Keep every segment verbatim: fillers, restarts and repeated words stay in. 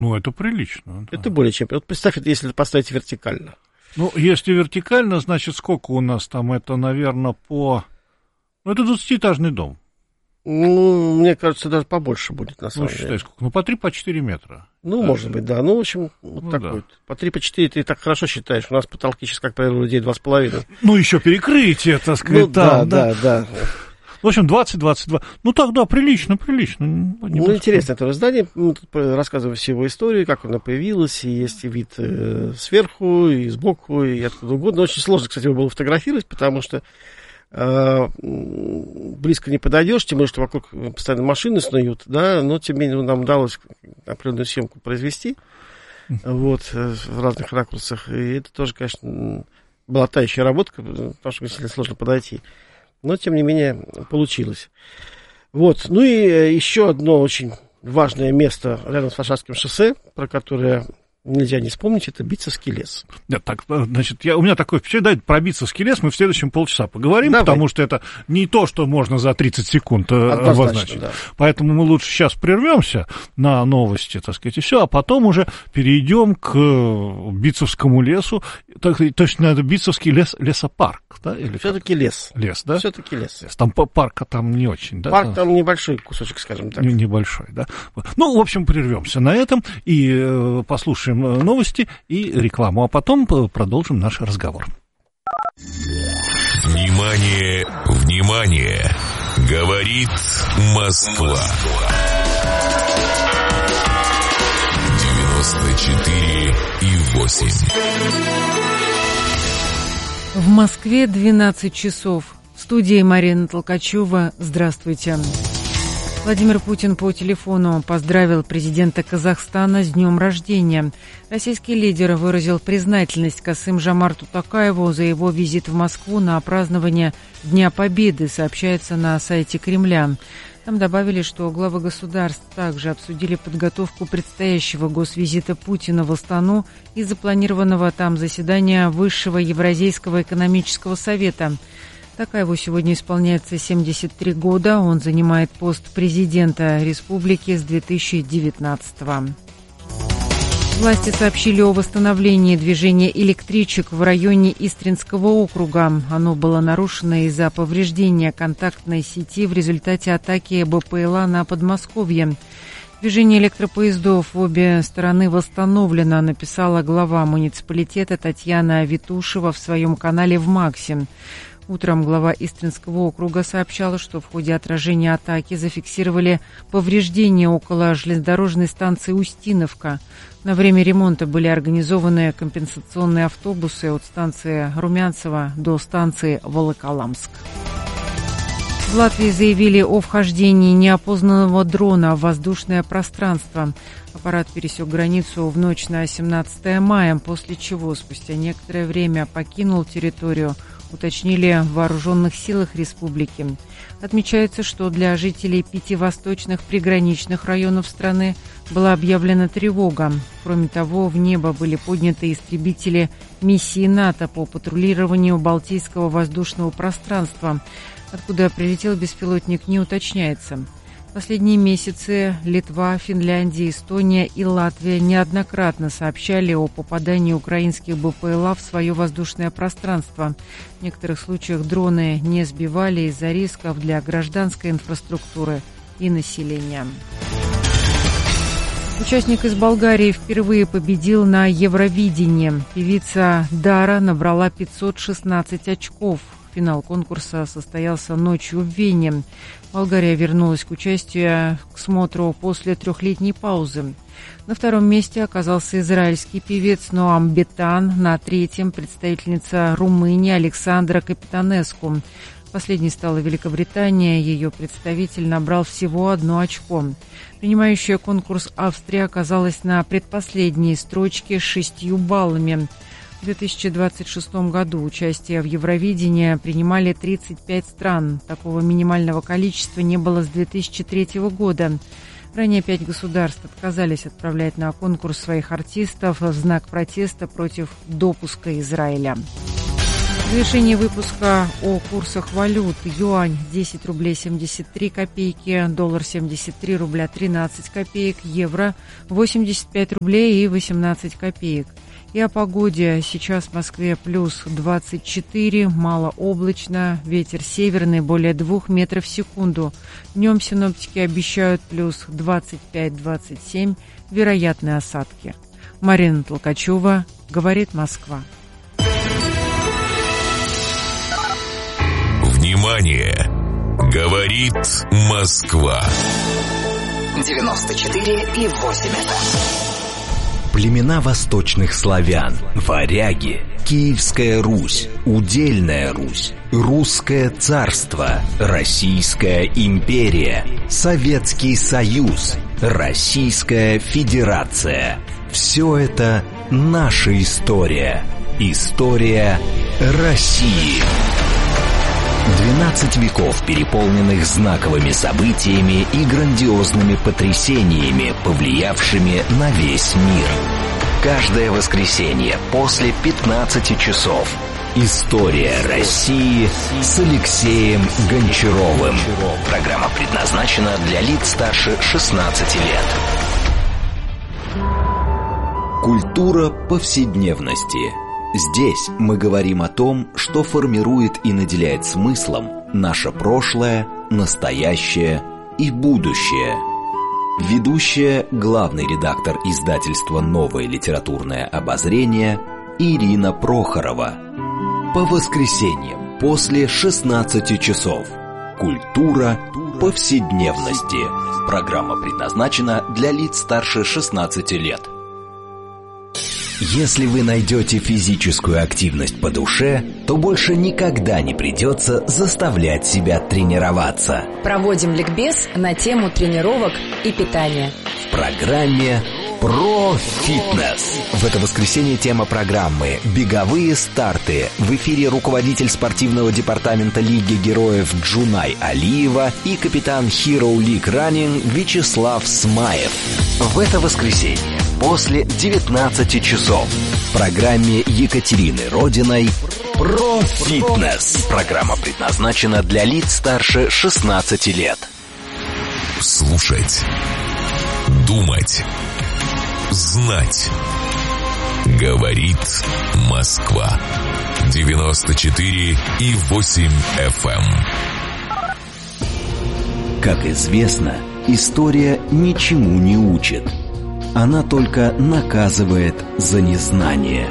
Ну, это прилично. Да. Это более чем. Вот представь, если это поставить вертикально. Ну, если вертикально, значит, сколько у нас там? Это, наверное, по... Ну, это двадцатиэтажный дом. Ну, мне кажется, даже побольше будет, на самом ну, считай, деле. Сколько? Ну, по три, по четыре метра. Ну, да. Может быть, да. Ну, в общем, вот ну, такой. Да. По три, по четыре ты так хорошо считаешь. У нас потолки сейчас, как правило, у людей два с половиной. Ну, еще перекрытие, так сказать. Ну, там, да, да, да. В общем, двадцать-двадцать два. Ну, тогда прилично, прилично. Ну, интересно это здание. Мы тут рассказываем всего историю, как оно появилось. И есть и вид э, сверху, и сбоку, и откуда угодно. Очень сложно, кстати, его было фотографировать, потому что э, близко не подойдешь, тем более, что вокруг постоянно машины снуют, да, но, тем не менее, нам удалось определенную съемку произвести, вот, в разных ракурсах. И это тоже, конечно, была та еще работа, потому что действительно сложно подойти. Но, тем не менее, получилось. Вот. Ну и еще одно очень важное место рядом с Варшавским шоссе, про которое нельзя не вспомнить, это Битцевский лес. Нет, так, значит, я, у меня такое впечатление, да, про Битцевский лес мы в следующем полчаса поговорим, Давай. Потому что это не то, что можно за тридцать секунд Однозначно, обозначить. Да. Поэтому мы лучше сейчас прервемся на новости, так сказать, и все, а потом уже перейдем к Битцевскому лесу, так, точно это Битцевский лес, лесопарк, да? Или все-таки лес. Лес, да? Все-таки лес. Там парка там не очень, да? Парк там небольшой кусочек, скажем так. Небольшой, да. Ну, в общем, прервемся на этом и э, послушаем новости и рекламу, а потом продолжим наш разговор. Внимание, внимание! Говорит Москва. девяносто четыре и восемь. В Москве двенадцать часов. В студии Марина Толкачева. Здравствуйте. Владимир Путин по телефону поздравил президента Казахстана с днем рождения. Российский лидер выразил признательность Касым-Жомарту Токаеву за его визит в Москву на празднование Дня Победы, сообщается на сайте Кремля. Там добавили, что главы государств также обсудили подготовку предстоящего госвизита Путина в Астану и запланированного там заседания Высшего Евразийского экономического совета. Токаеву сегодня исполняется семьдесят три года. Он занимает пост президента республики с две тысячи девятнадцатого. Власти сообщили о восстановлении движения электричек в районе Истринского округа. Оно было нарушено из-за повреждения контактной сети в результате атаки БПЛА на Подмосковье. Движение электропоездов в обе стороны восстановлено, написала глава муниципалитета Татьяна Витушева в своем канале в Максе. Утром глава Истринского округа сообщала, что в ходе отражения атаки зафиксировали повреждения около железнодорожной станции Устиновка. На время ремонта были организованы компенсационные автобусы от станции Румянцево до станции Волоколамск. В Латвии заявили о вхождении неопознанного дрона в воздушное пространство. Аппарат пересек границу в ночь на семнадцатое мая, после чего спустя некоторое время покинул территорию, уточнили в вооруженных силах республики. Отмечается, что для жителей пяти восточных приграничных районов страны была объявлена тревога. Кроме того, в небо были подняты истребители миссии НАТО по патрулированию Балтийского воздушного пространства. Откуда прилетел беспилотник, не уточняется. В последние месяцы Литва, Финляндия, Эстония и Латвия неоднократно сообщали о попадании украинских БПЛА в свое воздушное пространство. В некоторых случаях дроны не сбивали из-за рисков для гражданской инфраструктуры и населения. Участник из Болгарии впервые победил на Евровидении. Певица Дара набрала пятьсот шестнадцать очков. Финал конкурса состоялся ночью в Вене. Болгария вернулась к участию, к смотру после трехлетней паузы. На втором месте оказался израильский певец Ноам Бетан, на третьем представительница Румынии Александра Капитанеску. Последней стала Великобритания, ее представитель набрал всего одно очко. Принимающая конкурс Австрия оказалась на предпоследней строчке с шестью баллами. В две тысячи двадцать шестом году участие в Евровидении принимали тридцать пять стран. Такого минимального количества не было с две тысячи третьего года. Ранее пять государств отказались отправлять на конкурс своих артистов в знак протеста против допуска Израиля. Завершение выпуска о курсах валют. Юань десять рублей семьдесят три копейки, доллар семьдесят три рубля тринадцать копеек, евро восемьдесят пять рублей и восемнадцать копеек. И о погоде. Сейчас в Москве плюс двадцать четыре, малооблачно, ветер северный более двух метров в секунду. Днем синоптики обещают плюс двадцать пять - двадцать семь, вероятны осадки. Марина Толкачева, говорит Москва. Внимание! Говорит Москва. девяносто четыре и восемь эф эм. Племена восточных славян, варяги, Киевская Русь, Удельная Русь, Русское царство, Российская империя, Советский Союз, Российская Федерация. Все это наша история. История России. двенадцать веков, переполненных знаковыми событиями и грандиозными потрясениями, повлиявшими на весь мир. Каждое воскресенье после пятнадцати часов. История России с Алексеем Гончаровым. Программа предназначена для лиц старше шестнадцати лет. Культура повседневности. Здесь мы говорим о том, что формирует и наделяет смыслом наше прошлое, настоящее и будущее. Ведущая, главный редактор издательства «Новое литературное обозрение» Ирина Прохорова. По воскресеньям после шестнадцати часов. Культура повседневности. Программа предназначена для лиц старше шестнадцати лет. Если вы найдете физическую активность по душе, то больше никогда не придется заставлять себя тренироваться. Проводим ликбез на тему тренировок и питания. В программе «Про фитнес». В это воскресенье тема программы «Беговые старты». В эфире руководитель спортивного департамента Лиги героев Джунай Алиева и капитан Hero League Running Вячеслав Смаев. В это воскресенье после девятнадцати часов в программе Екатерины Родиной «Про фитнес». Программа предназначена для лиц старше шестнадцати лет. Слушать, думать, знать. Говорит Москва. девяносто четыре и восемь эф эм. Как известно, история ничему не учит. Она только наказывает за незнание.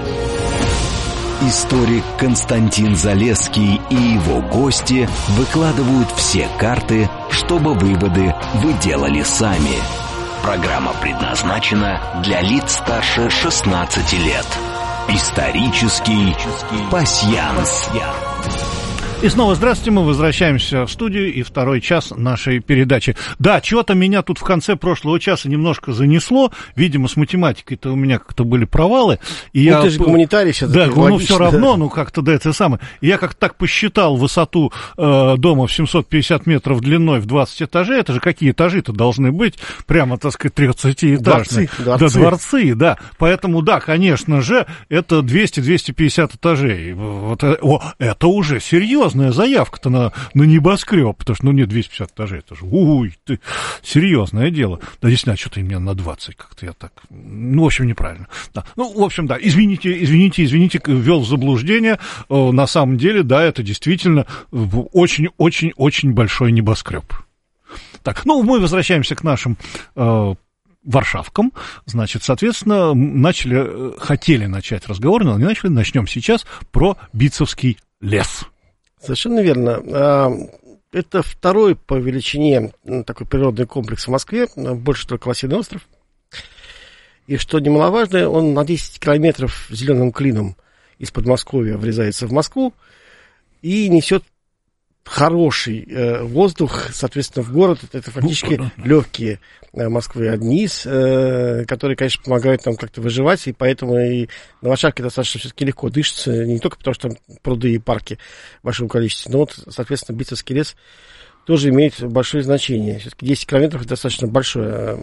Историк Константин Залесский и его гости выкладывают все карты, чтобы выводы вы делали сами. Программа предназначена для лиц старше шестнадцати лет. Исторический пасьянс. И снова здравствуйте, мы возвращаемся в студию и второй час нашей передачи. Да, чего-то меня тут в конце прошлого часа немножко занесло, видимо, с математикой-то у меня как-то были провалы. И ну, я... ты же гуманитарий сейчас. Да, ну все равно, ну как-то да, это самое. И я как-то так посчитал высоту э, дома в семьсот пятьдесят метров длиной в двадцать этажей, это же какие этажи-то должны быть, прямо, так сказать, тридцатиэтажные. Дворцы, дворцы. Да, дворцы, да. Поэтому, да, конечно же, это двести - двести пятьдесят этажей. Вот, о, это уже серьезно. Заявка-то на, на небоскреб, потому что, ну, нет, двести пятьдесят этажей, это же, уй, ты, серьезное дело. Да, действительно, что-то у меня на двадцать как-то я так, ну, в общем, неправильно. Да. Ну, в общем, да, извините, извините, извините, ввел в заблуждение, на самом деле, да, это действительно очень-очень-очень большой небоскреб. Так, ну, мы возвращаемся к нашим э, варшавкам, значит, соответственно, начали, хотели начать разговор, но не начали, начнем сейчас про Битцевский лес. Совершенно верно. Это второй по величине такой природный комплекс в Москве, больше только Лосиный остров. И что немаловажно, он на десять километров зеленым клином из Подмосковья врезается в Москву и несет хороший э, воздух, соответственно, в город. Это, это фактически легкие э, Москвы одни из, э, которые, конечно, помогают нам как-то выживать, и поэтому и на Варшавке достаточно все-таки легко дышится, не только потому, что там пруды и парки в большом количестве, но вот, соответственно, Битцевский лес тоже имеет большое значение. Все-таки десять километров — это достаточно большое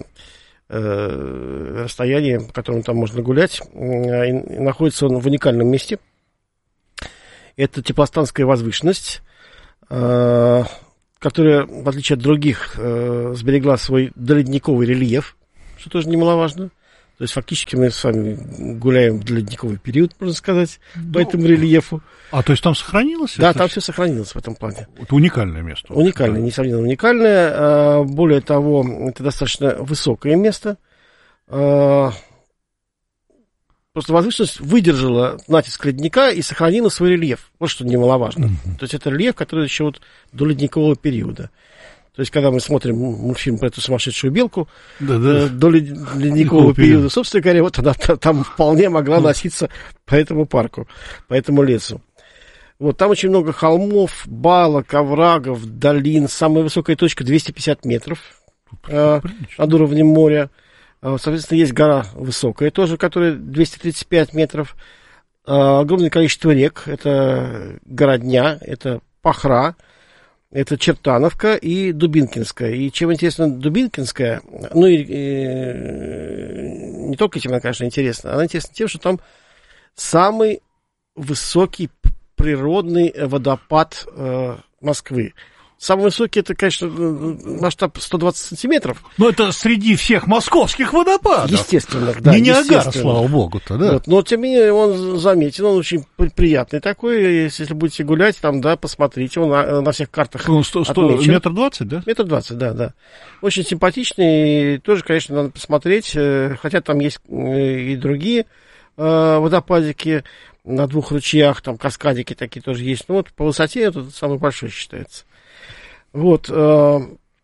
э, расстояние, по которому там можно гулять. И находится он в уникальном месте. Это Теплостанская возвышенность, которая, в отличие от других, сберегла свой доледниковый рельеф, что тоже немаловажно. То есть фактически мы с вами гуляем в ледниковый период, можно сказать, ну, по этому рельефу. А, то есть там сохранилось? Да, это? там все сохранилось в этом плане. Это уникальное место. Уникальное, несомненно, уникальное. Более того, это достаточно высокое место. Просто возвышенность выдержала натиск ледника и сохранила свой рельеф. Вот что немаловажно. Mm-hmm. То есть это рельеф, который еще вот до ледникового периода. То есть, когда мы смотрим мультфильм про эту сумасшедшую белку, э, до ледникового периода, собственно говоря, вот она там вполне могла носиться по этому парку, по этому лесу. Вот, там очень много холмов, балок, оврагов, долин. Самая высокая точка двести пятьдесят метров э, над уровнем моря. Соответственно, есть гора высокая тоже, которая двести тридцать пять метров. Э, огромное количество рек. Это Городня, это Пахра, это Чертановка и Дубинкинская. И чем интересна Дубинкинская, ну и, и не только этим она, конечно, интересна, она интересна тем, что там самый высокий природный водопад э, Москвы. Самый высокий, это, конечно, масштаб сто двадцать сантиметров. Но это среди всех московских водопадов. Естественно, да. Не Ниагара, слава богу-то, да. Вот, но, тем не менее, он заметен, он очень приятный такой. Если, если будете гулять, там, да, посмотрите, он на, на всех картах ну, сто, сто, отмечен. Метр двадцать, да? Метр двадцать, да, да. Очень симпатичный, и тоже, конечно, надо посмотреть, хотя там есть и другие водопадики на двух ручьях, там каскадики такие тоже есть. Но вот по высоте это самый большой считается. Вот, э,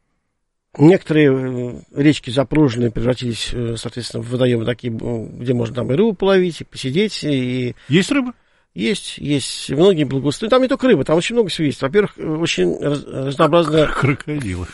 некоторые речки запруженные превратились, соответственно, в водоемы такие, где можно там и рыбу половить, и посидеть. И... Есть рыба? Есть, есть. Многие благоустроены. Там не только рыба, там очень много всего есть. Во-первых, очень разнообразная крокодилы.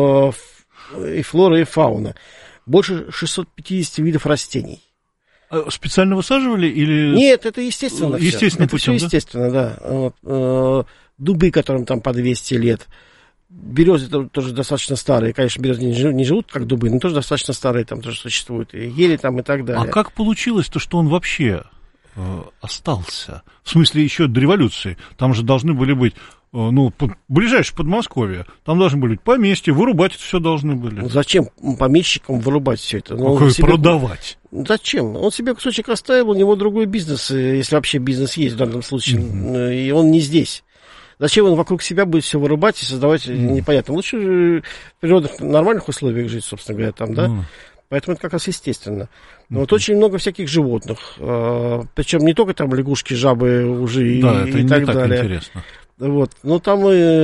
И флора, и фауна. Больше шестьсот пятьдесят видов растений. Специально высаживали или... Нет, это естественно. Естественно, это все естественно, да. Вот, э, дубы, которым там по двести лет. Березы тоже достаточно старые. Конечно, березы не живут как дубы, но тоже достаточно старые там тоже существуют. И ели там и так далее. А как получилось-то, что он вообще э, остался? В смысле, еще до революции. Там же должны были быть, э, ну, под, ближайшее Подмосковье. Там должны были быть поместья, вырубать это все должны были. Ну, зачем помещикам вырубать все это? Ну, Какое себе... продавать? Зачем? Он себе кусочек оставил, у него другой бизнес, если вообще бизнес есть в данном случае. Mm-hmm. И он не здесь. Зачем он вокруг себя будет все вырубать и создавать mm. непонятно. Лучше в природных, нормальных условиях жить, собственно говоря, там, да? Mm. Поэтому это как раз естественно. Но mm-hmm. вот очень много всяких животных. Причем не только там лягушки, жабы, ужи да, и, это и не так так далее. Интересно. Вот. Но там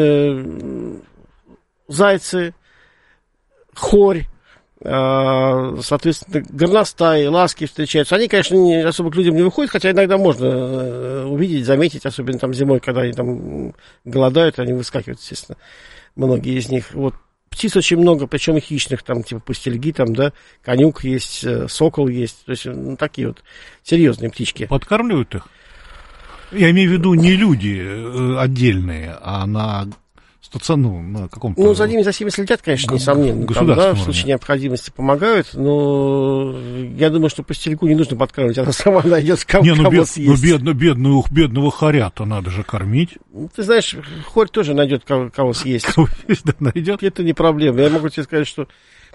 и зайцы, хорь, соответственно, горностаи, ласки встречаются. Они, конечно, не, особо к людям не выходят, хотя иногда можно увидеть, заметить, особенно там зимой, когда они там голодают, они выскакивают, естественно, многие из них. Вот. Птиц очень много, причем и хищных, там, типа пустельги, там, да, конюк есть, сокол есть, то есть, ну, такие вот серьезные птички. Подкармливают их? Я имею в виду не люди отдельные, а на... Ну, на каком-то... ну, за ними, за всеми следят, конечно, несомненно. Там, да, в случае необходимости помогают, но я думаю, что пустельку не нужно подкармливать, она сама найдет, кого, не, ну, кого бед, съесть. Ну, бедно, бедную, бедного хоря-то надо же кормить. Ты знаешь, хорь тоже найдет, кого, кого съесть. Кого есть, да, найдет. Это не проблема. Я могу тебе сказать, что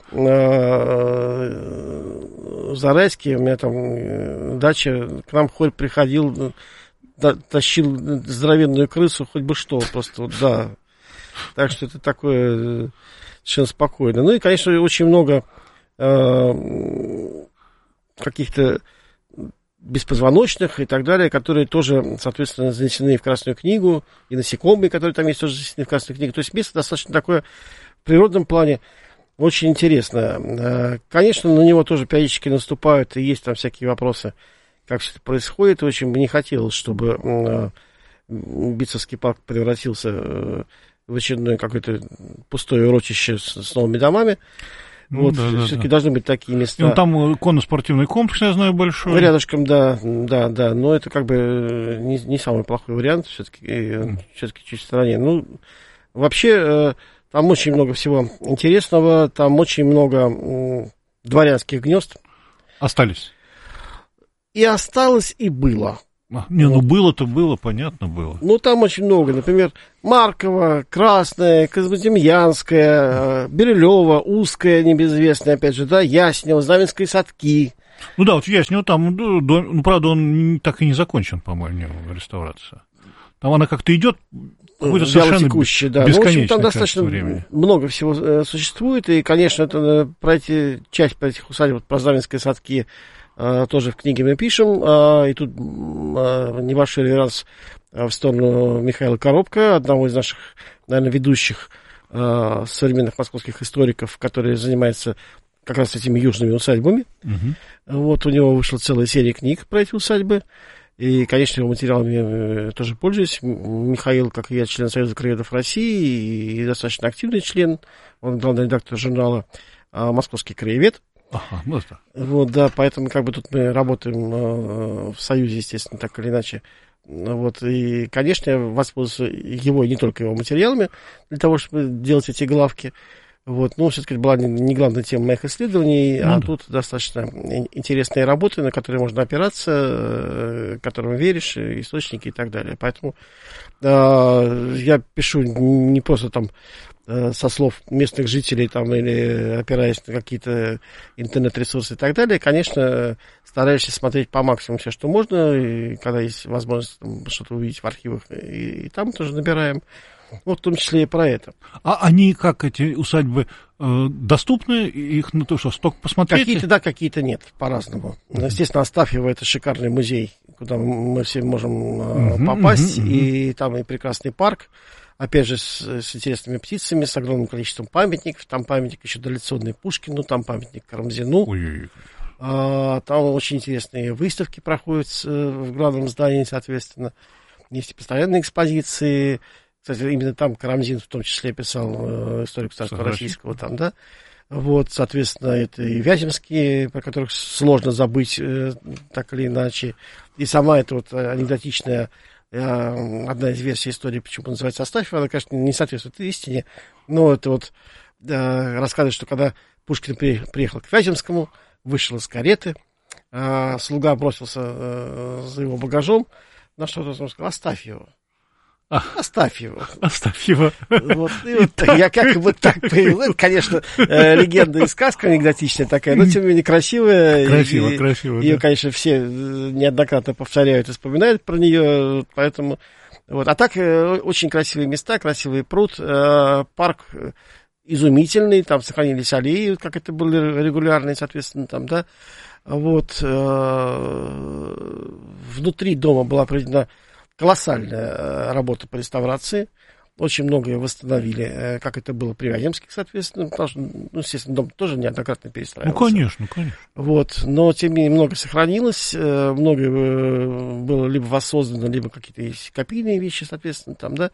в Зарайске, у меня там дача, к нам хорь приходил, тащил здоровенную крысу, хоть бы что, просто вот, да. Так что это такое совершенно спокойно. Ну и, конечно, очень много э, каких-то беспозвоночных и так далее, которые тоже, соответственно, занесены в Красную книгу, и насекомые, которые там есть, тоже занесены в Красную книгу. То есть место достаточно такое в природном плане очень интересно. Конечно, на него тоже периодически наступают, и есть там всякие вопросы, как все это происходит. Очень бы не хотелось, чтобы э, Битцевский парк превратился э, в очередное какое-то пустое урочище с, с новыми домами. Ну, вот, да, все-таки да. должны быть такие места. Ну, там конно-спортивный комплекс, я знаю, большой. Рядышком, да, да, да. Но это как бы не, не самый плохой вариант, все-таки, mm. все-таки чуть в стороне. Ну, вообще, там очень много всего интересного, там очень много дворянских гнезд. Остались. И осталось, и было. А, не, ну было-то было, понятно было. Ну, там очень много. Например, Маркова, Красная, Козьмодемьянская, Бирюлева, Узкая, небезвестная, опять же, да, Яснева, Знаменские садки. Ну да, вот Яснева там, ну, ну, правда, он так и не закончен, по-моему, реставрация. Там она как-то идет какое-то совершенно текущее, да. бесконечное ну, в общем, там достаточно времени. Много всего э, существует, и, конечно, это, про эти, часть про этих усадеб, вот, про Знаменские садки, э, тоже в книге мы пишем, э, и тут э, небольшой реверанс э, в сторону Михаила Коробко, одного из наших, наверное, ведущих э, современных московских историков, который занимается как раз этими южными усадьбами. Угу. Вот, у него вышла целая серия книг про эти усадьбы. И, конечно, его материалами я тоже пользуюсь. Михаил, как и я, член Союза краеведов России и достаточно активный член. Он главный редактор журнала «Московский краевед». Ага, ну да. Вот, да, поэтому как бы тут мы работаем в Союзе, естественно, так или иначе. Вот, и, конечно, я воспользуюсь его и не только его материалами для того, чтобы делать эти главки. Вот, ну, все-таки была не, не главная тема моих исследований, ну, а да. Тут достаточно интересные работы, на которые можно опираться, которым веришь, источники и так далее. Поэтому э, я пишу не просто там э, со слов местных жителей там, или опираясь на какие-то интернет-ресурсы и так далее. Конечно, стараешься смотреть по максимуму все, что можно, и когда есть возможность там, что-то увидеть в архивах, и, и там тоже набираем. Вот в том числе и про это. А они, как эти усадьбы, э, доступны? Их, ну, то что, столько посмотреть? Какие-то да, какие-то нет, по-разному. Uh-huh. Естественно, Астафьево — это шикарный музей, куда мы все можем э, uh-huh, попасть. Uh-huh, uh-huh. И там и прекрасный парк, опять же, с, с интересными птицами, с огромным количеством памятников. Там памятник еще дореволюционный Пушкину, там памятник Карамзину. Ой-ой-ой. А, там очень интересные выставки проходят в главном здании, соответственно. Есть и постоянные экспозиции. Кстати, именно там Карамзин в том числе писал э, историю государства российского, там, да. Вот, соответственно, это и Вяземские, про которых сложно забыть э, так или иначе. И сама эта вот анекдотичная, э, одна из версий истории, почему называется Астафьева, она, конечно, не соответствует истине, но это вот э, рассказывает, что когда Пушкин при, приехал к Вяземскому, вышел из кареты, э, слуга бросился э, за его багажом, на что он сказал: «Оставь его». А, оставь его. Оставь его. Вот, и вот я как бы так появилась. Это, конечно, э, легенда и сказка анекдотичная такая, но тем не менее красивая. Красиво, и, красиво. Ее, да. конечно, все неоднократно повторяют и вспоминают про нее, поэтому... Вот. А так, э, очень красивые места, красивый пруд, э, парк изумительный, там сохранились аллеи, как это были регулярные, соответственно, там, да. Вот. Э, внутри дома была проведена колоссальная работа по реставрации. Очень многое восстановили, как это было при Вяземских, соответственно, потому что, ну, естественно, дом тоже неоднократно перестраивался. Ну, конечно, конечно. Вот, но, тем не менее, много сохранилось, многое было либо воссоздано, либо какие-то есть копийные вещи, соответственно, там, да.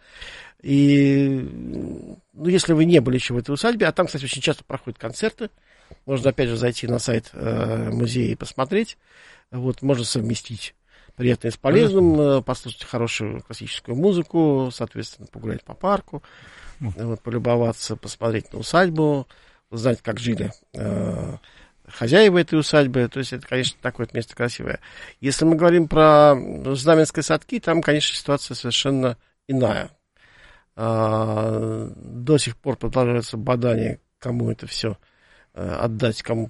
И, ну, если вы не были еще в этой усадьбе, а там, кстати, очень часто проходят концерты, можно, опять же, зайти на сайт музея и посмотреть, вот, можно совместить приятное с полезным, послушать хорошую классическую музыку, соответственно, погулять по парку, вот, полюбоваться, посмотреть на усадьбу, узнать, как жили э, хозяева этой усадьбы. То есть это, конечно, такое вот место красивое. Если мы говорим про Знаменские садки, там, конечно, ситуация совершенно иная. Э, до сих пор продолжаются бадания, кому это все э, отдать, кому...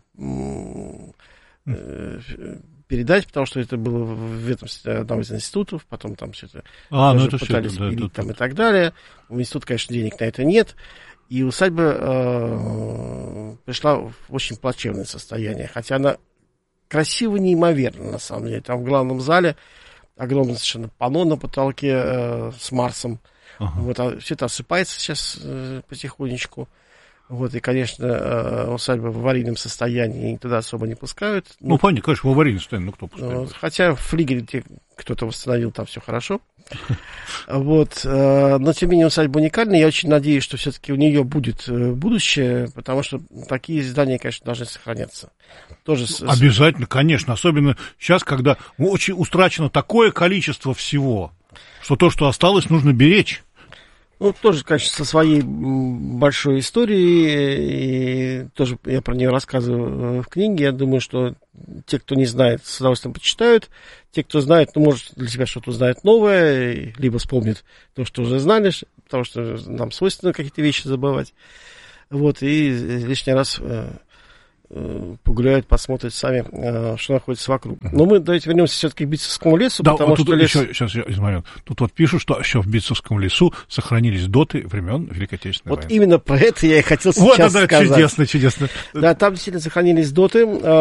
Э, передать, потому что это было в ведомстве одного из институтов, потом там все это, а, ну это пытались все, да, пилить да, там да. и так далее. У института, конечно, денег на это нет. И усадьба э, пришла в очень плачевное состояние. Хотя она красиво неимоверно, на самом деле. Там в главном зале огромное совершенно панно на потолке э, с Марсом. Ага. Вот, а все это осыпается сейчас э, потихонечку. Вот, и, конечно, усадьба в аварийном состоянии, туда особо не пускают. Ну, ну понятно, конечно, в аварийном состоянии, ну, кто пускает? Хотя в флигеле кто-то восстановил, там все хорошо. Вот, но, тем не менее, усадьба уникальная. Я очень надеюсь, что все-таки у нее будет будущее, потому что такие здания, конечно, должны сохраняться. Тоже с... Обязательно, конечно, особенно сейчас, когда очень утрачено такое количество всего, что то, что осталось, нужно беречь. Ну, тоже, конечно, со своей большой историей, и тоже я про нее рассказываю в книге. Я думаю, что те, кто не знает, с удовольствием почитают. Те, кто знает, ну, может, для себя что-то узнает новое, либо вспомнит то, что уже знали, потому что нам свойственно какие-то вещи забывать. Вот, и лишний раз погуляют, посмотрят сами, что находится вокруг. Но мы давайте вернемся все-таки к Битцевскому лесу, да, потому вот тут что лес... еще, сейчас я изморен. Тут вот пишут, что еще в Битцевском лесу сохранились доты времен Великой Отечественной вот войны. Вот именно про это я и хотел сейчас вот, да, сказать. Чудесно, чудесно. Да, там действительно сохранились доты.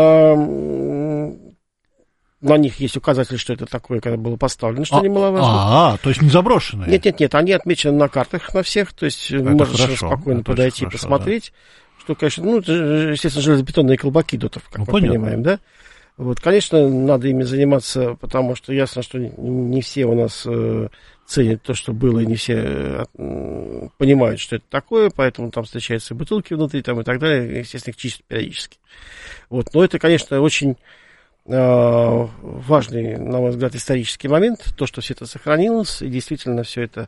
На них есть указатель, что это такое, когда было поставлено, что а, немаловажно. А, то есть не заброшенные? Нет, нет, нет, они отмечены на картах на всех, то есть это можешь хорошо, спокойно подойти, хорошо, посмотреть. Да. Что, конечно, ну, естественно, железобетонные колбаки дотов, как ну, мы понятно. Понимаем, да? Вот, конечно, надо ими заниматься, потому что ясно, что не все у нас э, ценят то, что было, и не все э, понимают, что это такое, поэтому там встречаются бутылки внутри там, и так далее, естественно, их чистят периодически. Вот, но это, конечно, очень э, важный, на мой взгляд, исторический момент, то, что все это сохранилось, и действительно все это...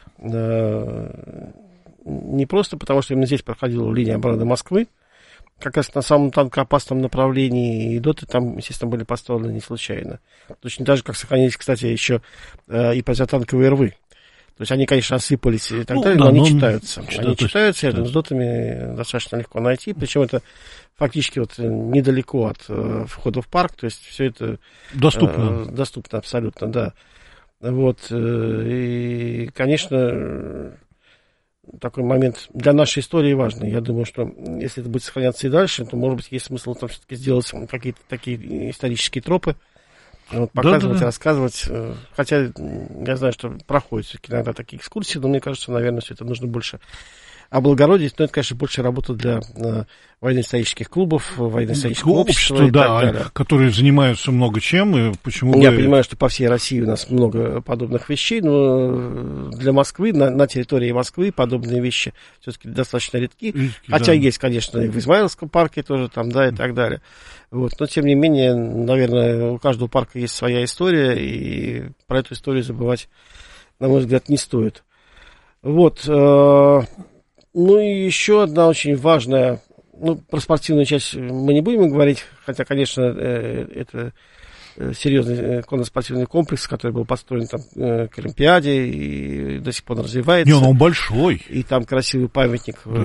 Э, не просто потому, что именно здесь проходила линия обороны Москвы, как раз на самом танкоопасном направлении, и доты там, естественно, были поставлены не случайно. Точно так же, как сохранились, кстати, еще э, и противотанковые рвы. То есть они, конечно, осыпались и так ну, далее, да, но они читаются. Читают, они читаются, рядом с дотами достаточно легко найти, причем это фактически вот недалеко от э, входа в парк, то есть все это доступно, э, доступно абсолютно, да. Вот, э, и, конечно... Такой момент для нашей истории важный. Я думаю, что если это будет сохраняться и дальше, то, может быть, есть смысл там все-таки сделать какие-то такие исторические тропы, вот, показывать, да, да, да. рассказывать. Хотя я знаю, что проходят все-таки иногда такие экскурсии, но мне кажется, наверное, все это нужно больше облагородить. Но это, конечно, больше работа для э, военно-исторических клубов, военно-исторического общества, общества, да, которые занимаются много чем. И почему я бы... понимаю, что по всей России у нас много подобных вещей, но для Москвы, на, на территории Москвы подобные вещи все-таки достаточно редки. редки Хотя да. есть, конечно, и в Измайловском парке тоже там, да, и так далее. Вот. Но, тем не менее, наверное, у каждого парка есть своя история, и про эту историю забывать, на мой взгляд, не стоит. Вот. Э- Ну и еще одна очень важная, ну, про спортивную часть мы не будем говорить, хотя, конечно, это серьезный конно-спортивный комплекс, который был построен там к Олимпиаде и до сих пор развивается. Не, он большой. И там красивый памятник, да.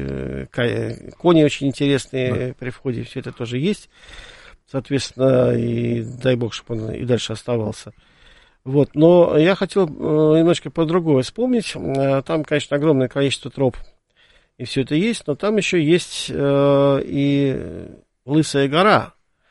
и кони очень интересные да. при входе, все это тоже есть. Соответственно, и дай бог, чтобы он и дальше оставался. Вот, но я хотел немножко по другому вспомнить. Там, конечно, огромное количество троп. И все это есть, но там еще есть э, и Лысая гора,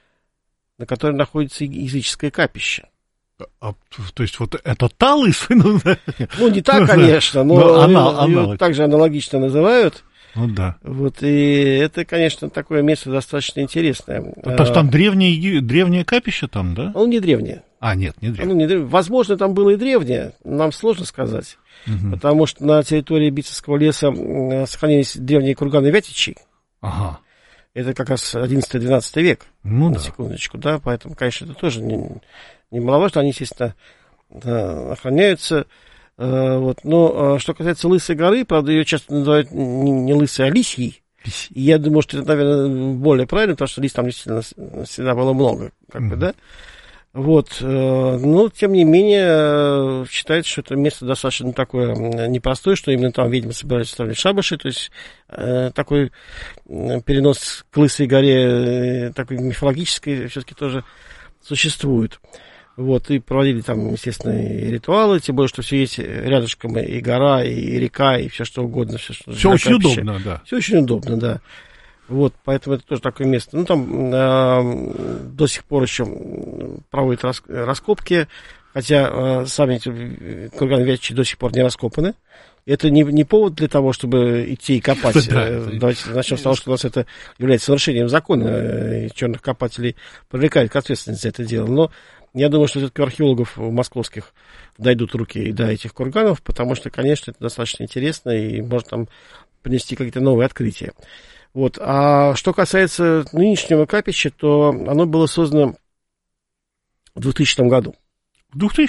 на которой находится языческое капище. А, то есть вот это та Лысая? Ну, не так, конечно, но, но она, ее она... также аналогично называют. Ну да. Вот, и это, конечно, такое место достаточно интересное. Потому что там древнее, древнее капище там, да? Оно не древнее. А, нет, не древнее. Оно не древнее. Возможно, там было и древнее, нам сложно сказать. Угу. Потому что на территории Битцевского леса сохранились древние курганы Вятичей. Ага. Это как раз одиннадцатый-двенадцатый век. Ну на да. секундочку, да. Поэтому, конечно, это тоже немаловажно. Они, естественно, да, охраняются. Вот. Но что касается Лысой горы, правда, ее часто называют не, не Лысой, а Лисьей. И я думаю, что это, наверное, более правильно, потому что лис там действительно всегда было много, как mm-hmm. бы, да. Вот, но, тем не менее, считается, что это место достаточно такое непростое, что именно там ведьмы собирались ставить шабаши, то есть такой перенос к Лысой горе, такой мифологический, все-таки тоже существует. Вот, и проводили там, естественно, и ритуалы, тем более, что все есть рядышком, и гора, и река, и все что угодно. Все, что все очень капище. Удобно, да. Все очень удобно, да. Вот, поэтому это тоже такое место. Ну, там э, до сих пор еще проводят рас, раскопки, хотя э, сами эти курганы Вятичи до сих пор не раскопаны. Это не, не повод для того, чтобы идти и копать. Давайте начнем с того, что у нас это является нарушением закона, и черных копателей привлекают к ответственности за это дело. Но я думаю, что все-таки у археологов московских дойдут руки до этих курганов, потому что, конечно, это достаточно интересно и может там принести какие-то новые открытия. Вот. А что касается нынешнего капища, то оно было создано в двухтысячном году. В двухтысячном?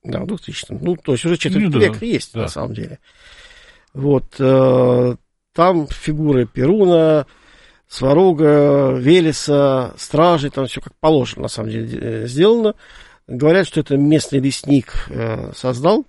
Да, в двухтысячном. Ну, то есть уже четверть ну, века да, есть, да. на самом деле. Вот. Э, там фигуры Перуна, Сварога, Велеса, Стражи, там все как положено, на самом деле, сделано. Говорят, что это местный лесник э, создал.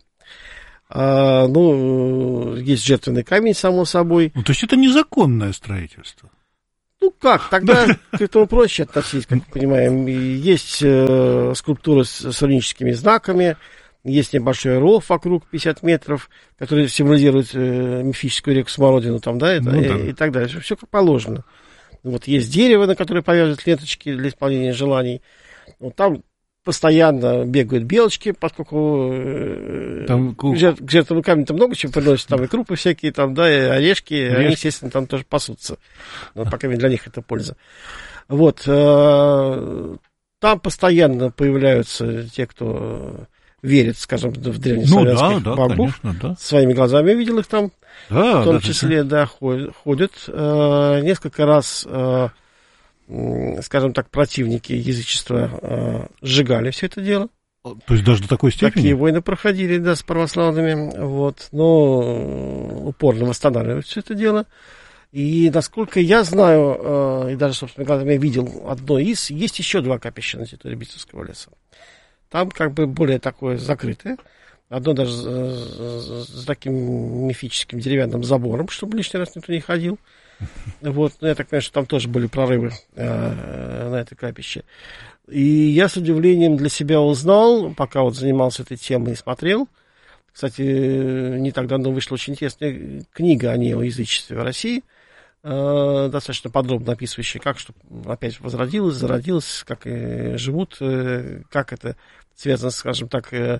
А, ну, есть жертвенный камень, само собой. Ну, то есть это незаконное строительство. Ну как, тогда к этому проще относиться, как мы понимаем. Есть э, скульптуры с, с руническими знаками, есть небольшой ров вокруг пятьдесят метров, который символизирует э, мифическую реку Смородину, там, да, это, ну, и, да. и так далее. Все как положено. Вот есть дерево, на которое повязывают ленточки для исполнения желаний. Вот там постоянно бегают белочки, поскольку э, там, к жертвенному камню там много чего приносят, там и крупы всякие, там, да, и орешки, орешки. Они, естественно, там тоже пасутся. Но, по крайней мере, для них это польза. Вот. Э, там постоянно появляются те, кто верит, скажем, в древнеславянских ну, да, богов. Да, конечно, да. Своими глазами видел их там. Да, в том да, числе, да, ходят. ходят. Э, несколько раз... Э, скажем так, противники язычества э, сжигали все это дело. То есть даже до такой степени? Такие войны проходили, да, с православными, вот, но упорно восстанавливают все это дело. И, насколько я знаю, э, и даже, собственно говоря, я видел одно из, есть еще два капища на территории Битцевского леса. Там как бы более такое закрытое. Одно даже с, с таким мифическим деревянным забором, чтобы лишний раз никто не ходил. Вот, ну, я так понимаю, что там тоже были прорывы э, на это капище. И я с удивлением для себя узнал, пока вот занимался этой темой и смотрел. Кстати, не так давно вышла очень интересная книга о неоязычестве в России, э, достаточно подробно описывающая, как что опять возродилось, зародилось, как и живут, э, как это связано, скажем так, э,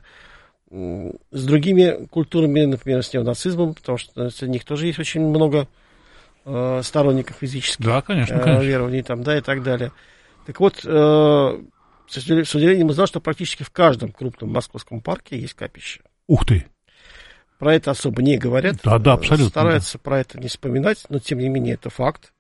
с другими культурами, например, с неонацизмом, потому что среди них тоже есть очень много сторонников языческих да, конечно, э, конечно. верований, там, да, и так далее. Так вот, э, с удивлением узнал, что практически в каждом крупном московском парке есть капище. Ух ты! Про это особо не говорят. Да, да, абсолютно. Стараются да. про это не вспоминать, но, тем не менее, это факт.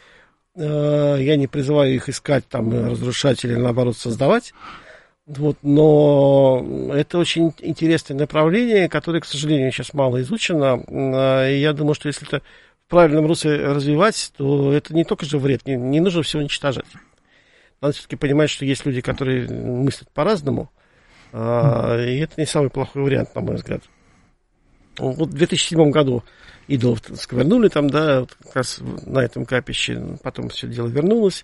Э, я не призываю их искать, там, разрушать или, наоборот, создавать. Вот, но это очень интересное направление, которое, к сожалению, сейчас мало изучено. Э, и я думаю, что если это в правильном русле развивать, то это не только же вред, не, не нужно всего уничтожать. Надо все-таки понимать, что есть люди, которые мыслят по-разному, а, и это не самый плохой вариант, на мой взгляд. Вот в две тысячи седьмом году идолов сковырнули там, да, вот как раз на этом капище, потом все дело вернулось.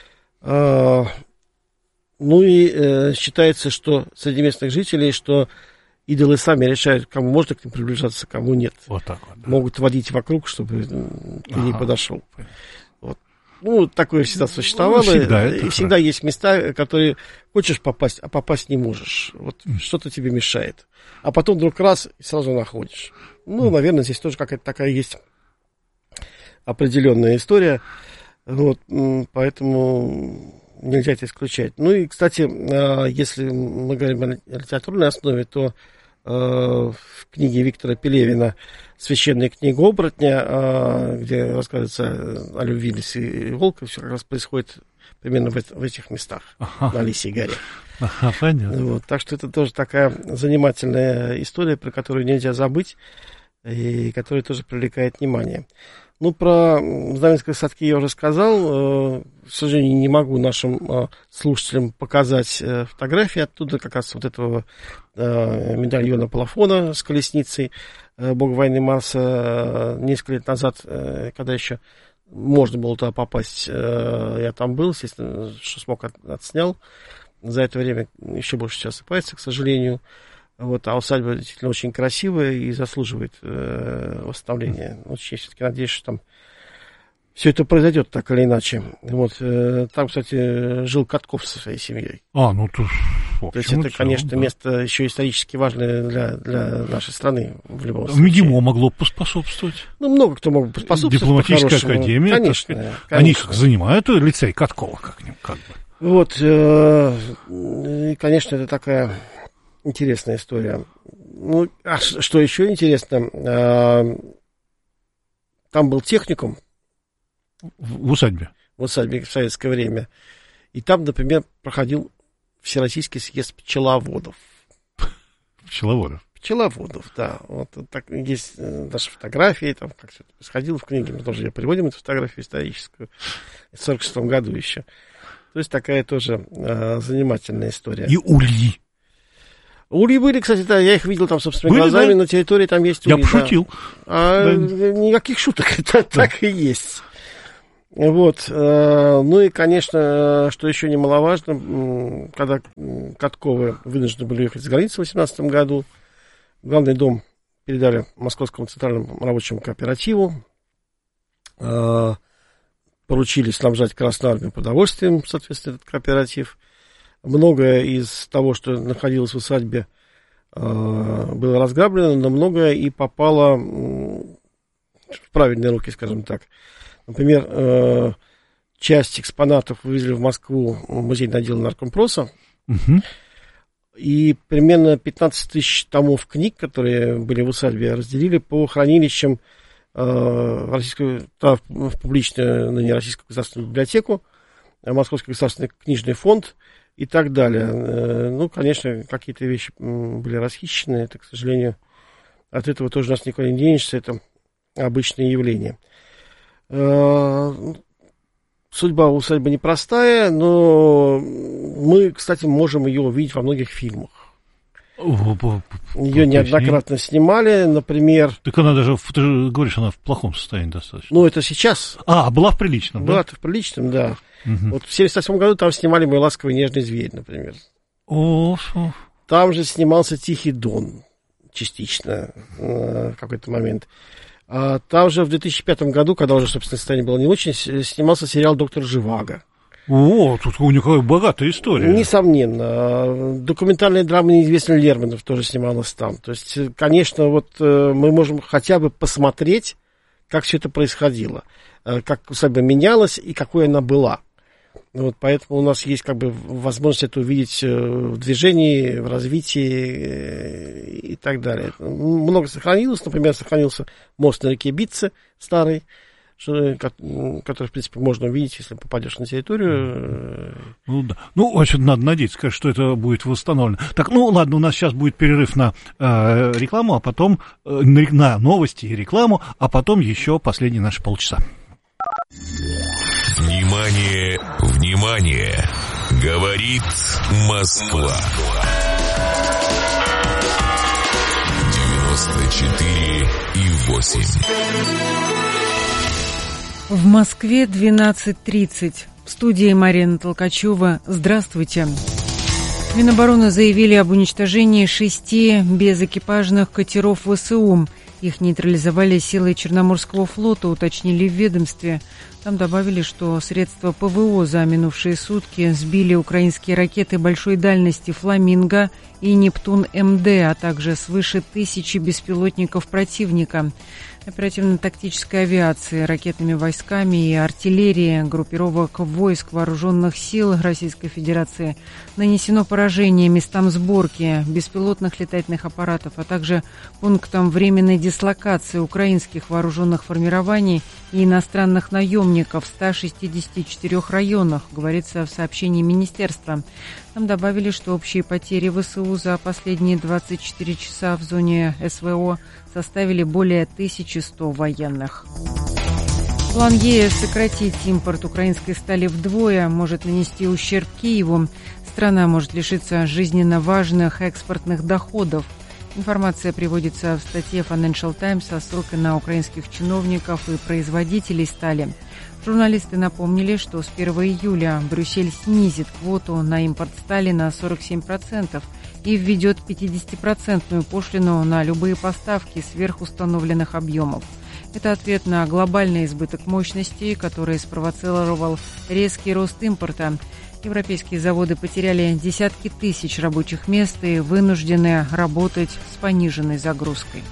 А, ну и э, считается, что среди местных жителей, что идолы сами решают, кому можно к ним приближаться, кому нет. Вот так вот, да. Могут водить вокруг, чтобы ты ага. не подошел. Вот. Ну, такое всегда существовало. Ну, всегда и всегда есть места, которые хочешь попасть, а попасть не можешь. Вот mm. что-то тебе мешает. А потом вдруг раз и сразу находишь. Ну, mm. наверное, здесь тоже какая-то такая есть определенная история. Вот, поэтому нельзя это исключать. Ну и, кстати, если мы говорим о литературной основе, то в книге Виктора Пелевина «Священная книга оборотня», где рассказывается о любви лисы и волка, все как раз происходит примерно в, в этих местах, ага. на Лисьей горе. Ага, понятно. Вот, так что это тоже такая занимательная история, про которую нельзя забыть, и которая тоже привлекает внимание. Ну, про Знаменские садки я уже сказал. К сожалению, не могу нашим слушателям показать фотографии оттуда, как раз вот этого медальона Плафона с колесницей бога войны Марса. Несколько лет назад, когда еще можно было туда попасть, я там был, естественно, что смог, отснял. За это время еще больше сейчас осыпается, к сожалению. Вот, а усадьба действительно очень красивая и заслуживает э, восстановления. Очень, я все-таки надеюсь, что там все это произойдет так или иначе. Вот, э, там, кстати, жил Катков со своей семьей. А, ну то, то есть это, конечно, да. место еще исторически важное для, для нашей страны в любом случае. МГИМО могло поспособствовать. Ну, много кто мог бы поспособствовать. Дипломатическая академия. Конечно, конечно. конечно. Они занимают лицей Каткова как-нибудь. Как бы. Вот, э, и, конечно, это такая интересная история. Ну, а что еще интересно, э, там был техникум. В, в усадьбе. В усадьбе в советское время. И там, например, проходил Всероссийский съезд пчеловодов. пчеловодов. Пчеловодов, да. Вот так, есть наши фотографии, там, как все это происходило в книге. Мы тоже приводим эту фотографию историческую. В сорок шестом году еще. То есть такая тоже э, занимательная история. И ульи. Ульи были, кстати, да, я их видел там собственными были, глазами, да? На территории там есть ульи. Я пошутил. Да. А да. Никаких шуток, это да. Так и есть. Вот. Ну и, конечно, что еще немаловажно, когда Катковы вынуждены были уехать за границу в восемнадцатом году, главный дом передали Московскому центральному рабочему кооперативу, поручили снабжать Красную Армию продовольствием, соответственно, этот кооператив. Многое из того, что находилось в усадьбе, было разграблено, но многое и попало в правильные руки, скажем так. Например, часть экспонатов вывезли в Москву в музейный отдел Наркомпроса. Угу. И примерно пятнадцать тысяч томов книг, которые были в усадьбе, разделили по хранилищам в, российскую, в публичную, ныне Российскую государственную библиотеку, Московский государственный книжный фонд и так далее. Ну, конечно, какие-то вещи были расхищены, это, к сожалению, от этого тоже у нас никуда не денешься, это обычное явление. Судьба усадьбы непростая, но мы, кстати, можем ее увидеть во многих фильмах. Ее неоднократно снимали, например... Так она даже, ты же говоришь, она в плохом состоянии достаточно. Ну, это сейчас. А, была в приличном, была да? Была в приличном, да. Угу. Вот в семьдесят восьмом году там снимали «Мой ласковый нежный зверь», например. О, там же снимался «Тихий дон» частично в какой-то момент. А там же в две тысячи пятом году, когда уже, собственно, состояние было не очень, снимался сериал «Доктор Живаго». О, тут у него богатая история. Несомненно. Документальная драма «Неизвестный Лермонтов» тоже снималась там. То есть, конечно, вот мы можем хотя бы посмотреть, как все это происходило, как усадьба менялась и какой она была. Вот поэтому у нас есть как бы возможность это увидеть в движении, в развитии и так далее. Много сохранилось. Например, сохранился мост на реке Битце старый, который, в принципе, можно увидеть, если попадешь на территорию. Ну, да. Ну, в общем, надо надеяться, что это будет восстановлено. Так, ну, ладно, у нас сейчас будет перерыв на э, рекламу, а потом э, на новости и рекламу, а потом еще последние наши полчаса. Внимание, внимание! Говорит Москва. девяносто четыре и восемь. В Москве двенадцать тридцать. В студии Марина Толкачева. Здравствуйте. Минобороны заявили об уничтожении шести безэкипажных катеров ВСУ. Их нейтрализовали силы Черноморского флота, уточнили в ведомстве. Там добавили, что средства ПВО за минувшие сутки сбили украинские ракеты большой дальности «Фламинго» и «Нептун-МД», а также свыше тысячи беспилотников противника. Оперативно-тактической авиации, ракетными войсками и артиллерией группировок войск вооруженных сил Российской Федерации нанесено поражение местам сборки беспилотных летательных аппаратов, а также пунктам временной дислокации украинских вооруженных формирований и иностранных наемников в ста шестидесяти четырёх районах, говорится в сообщении министерства. Там добавили, что общие потери ВСУ за последние двадцать четыре часа в зоне СВО составили более тысячи сто военных. План ЕС сократить импорт украинской стали вдвое может нанести ущерб Киеву. Страна может лишиться жизненно важных экспортных доходов. Информация приводится в статье Financial Times со ссылкой на украинских чиновников и производителей стали. Журналисты напомнили, что с первого июля Брюссель снизит квоту на импорт стали на сорок семь процентов и введет пятидесятипроцентную пошлину на любые поставки сверхустановленных объемов. Это ответ на глобальный избыток мощностей, который спровоцировал резкий рост импорта. Европейские заводы потеряли десятки тысяч рабочих мест и вынуждены работать с пониженной загрузкой.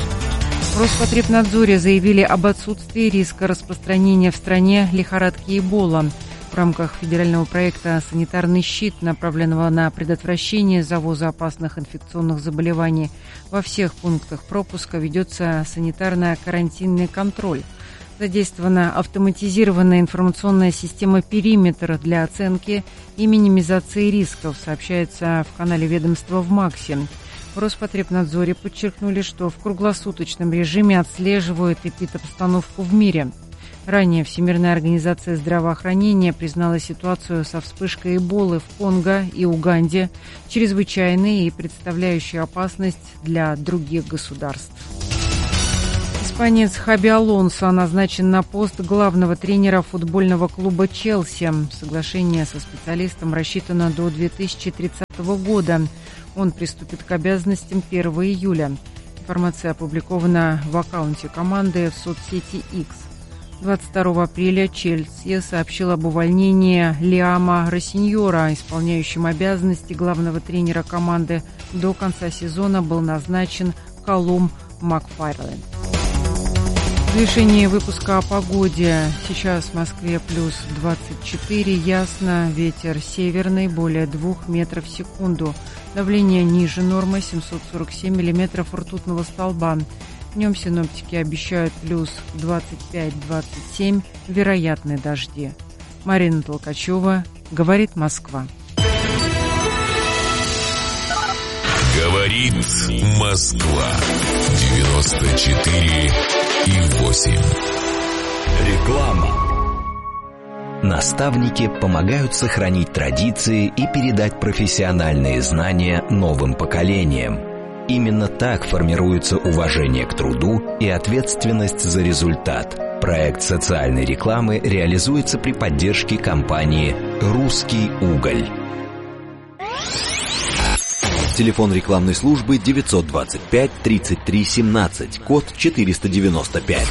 В Роспотребнадзоре заявили об отсутствии риска распространения в стране лихорадки Эбола. В рамках федерального проекта «Санитарный щит», направленного на предотвращение завоза опасных инфекционных заболеваний, во всех пунктах пропуска ведется санитарно-карантинный контроль. Задействована автоматизированная информационная система «Периметр» для оценки и минимизации рисков, сообщается в канале ведомства в МАКСе. В Роспотребнадзоре подчеркнули, что в круглосуточном режиме отслеживают эпидобстановку в мире. Ранее Всемирная организация здравоохранения признала ситуацию со вспышкой Эболы в Конго и Уганде чрезвычайной и представляющей опасность для других государств. Испанец Хаби Алонсо назначен на пост главного тренера футбольного клуба «Челси». Соглашение со специалистом рассчитано до две тысячи тридцатого года. Он приступит к обязанностям первого июля. Информация опубликована в аккаунте команды в соцсети X. двадцать второго апреля Челси сообщил об увольнении Лиама Росиньора, исполняющим обязанности главного тренера команды. До конца сезона был назначен Калум Макфарлейн. В завершении выпуска о погоде. Сейчас в Москве плюс двадцать четыре, ясно, ветер северный, более двух метров в секунду. Давление ниже нормы, семьсот сорок семь миллиметров ртутного столба. Днем синоптики обещают плюс двадцать пять - двадцать семь, вероятны дожди. Марина Толкачева, говорит Москва. Говорит Москва. девяносто четыре и восемь. Реклама. Наставники помогают сохранить традиции и передать профессиональные знания новым поколениям. Именно так формируется уважение к труду и ответственность за результат. Проект социальной рекламы реализуется при поддержке компании «Русский уголь». Телефон рекламной службы девятьсот двадцать пять тридцать три семнадцать, код четыреста девяносто пять.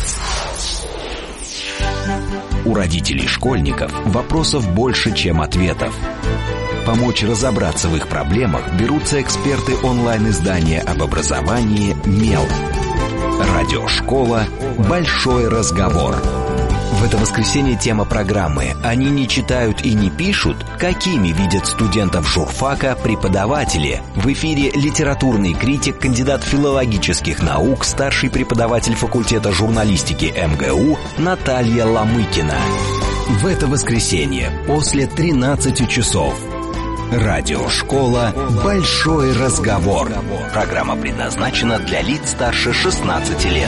У родителей школьников вопросов больше, чем ответов. Помочь разобраться в их проблемах берутся эксперты онлайн-издания об образовании «Мел». Радиошкола «Большой разговор». В это воскресенье тема программы «Они не читают и не пишут. Какими видят студентов журфака преподаватели?» В эфире литературный критик, кандидат филологических наук, старший преподаватель факультета журналистики эм гэ у Наталья Ломыкина. В это воскресенье после тринадцати часов. Радиошкола «Большой разговор». Программа предназначена для лиц старше шестнадцати лет.